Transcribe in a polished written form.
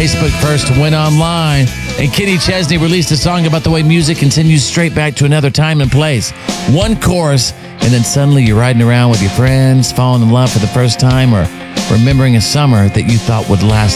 Facebook first went online. And Kenny Chesney released a song about the way music continues straight back to another time and place. One chorus, and then suddenly you're riding around with your friends, falling in love for the first time, or remembering a summer that you thought would last